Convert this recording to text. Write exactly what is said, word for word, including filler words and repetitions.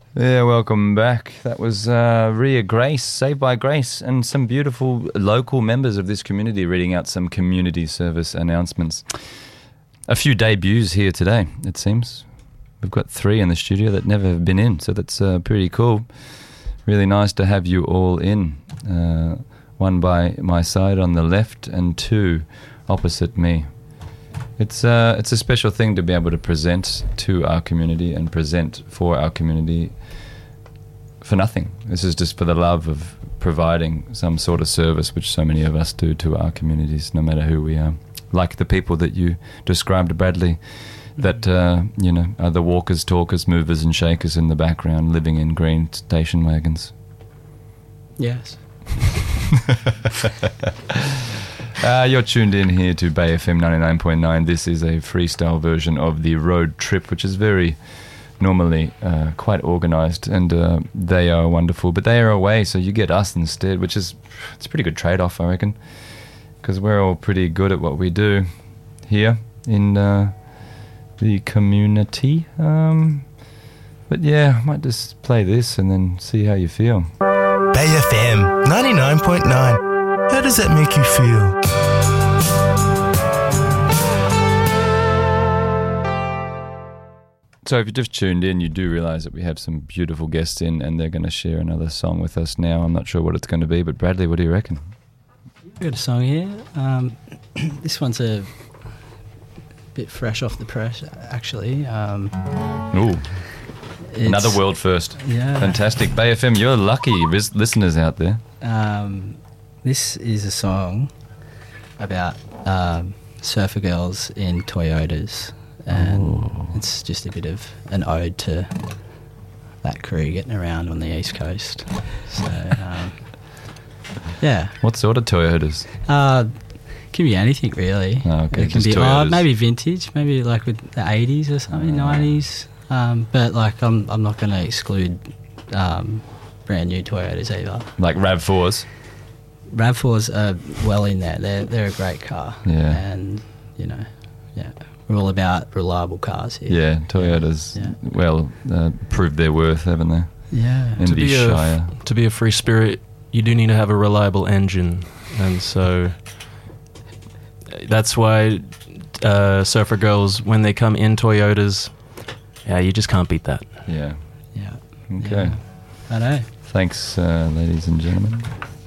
Yeah, welcome back. That was uh, Ria Grace, Saved by Grace, and some beautiful local members of this community reading out some community service announcements. A few debuts here today, it seems. We've got three in the studio that never have been in, so that's uh, pretty cool. Really nice to have you all in. Uh, one by my side on the left and two opposite me. It's uh, it's a special thing to be able to present to our community and present for our community for nothing. This is just for the love of providing some sort of service, which so many of us do to our communities, no matter who we are. Like the people that you described, Bradley, that uh, you know are the walkers, talkers, movers and shakers in the background, living in green station wagons. Yes. Uh, you're tuned in here to Bay F M ninety-nine point nine. This is a freestyle version of the road trip, which is very normally uh, quite organised, and uh, they are wonderful. But they are away, so you get us instead, which is it's a pretty good trade-off, I reckon, because we're all pretty good at what we do here in uh, the community. Um, but yeah, I might just play this and then see how you feel. Bay F M ninety-nine point nine. How does that make you feel? So if you just tuned in, you do realise that we have some beautiful guests in, and they're going to share another song with us now. I'm not sure what it's going to be, but Bradley, what do you reckon? We've got a song here. Um, this one's a bit fresh off the press, actually. Um, Ooh. Another world first. Yeah. Fantastic. Bay F M, you're lucky ris- listeners out there. Um, this is a song about um, surfer girls in Toyotas, and Ooh. it's just a bit of an ode to that crew getting around on the East Coast. So, um, yeah. What sort of Toyotas? Uh, can be anything, really. Oh, okay, It can just be Toyotas. oh, maybe vintage, maybe like with the eighties or something, nineties. Um, but like, I'm I'm not going to exclude um, brand new Toyotas either. Like RAV fours? RAV fours are well in there. They're they're a great car. Yeah. And you know, yeah, we're all about reliable cars here. Yeah, Toyotas, Yeah. well, uh, proved their worth, haven't they? Yeah. In To the be, a, Shire. to be a free spirit, you do need to have a reliable engine, and so that's why uh, surfer girls, when they come in Toyotas, yeah, you just can't beat that. Yeah. Yeah. Okay. Yeah. I know. Thanks, uh, ladies and gentlemen.